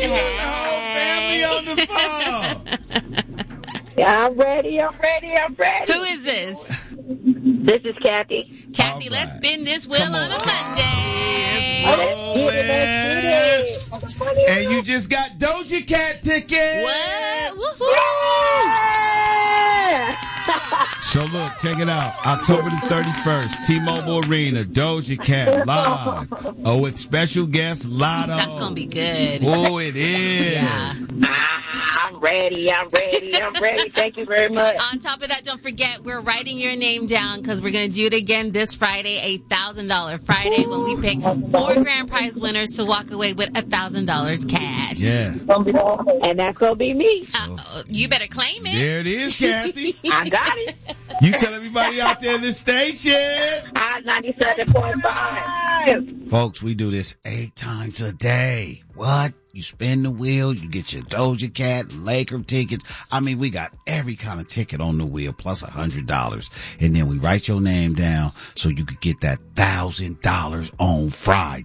Hey. The whole family on the phone. Yeah, I'm ready. Who is this? This is Kathy. Kathy, All let's right. spin this wheel Come on on. a Monday. Let's get it. And you just got Doja Cat tickets. What? Woohoo! So look, check it out. October the 31st, T-Mobile Arena, Doja Cat live. Oh, with special guest Lotto. That's going to be good. Oh, it is. Yeah. I'm ready. Thank you very much. On top of that, don't forget, we're writing your name down because we're going to do it again this Friday, $1,000 Friday, when we pick 4 grand prize winners to walk away with $1,000 cash. Yeah. And that's going to be me. You better claim it. There it is, Kathy. I got it. You tell everybody out there in this station. I 97.5. Folks, we do this 8 times a day. What? You spin the wheel, you get your Doja Cat, Laker tickets. I mean, we got every kind of ticket on the wheel, plus $100. And then we write your name down so you could get that $1,000 on Friday.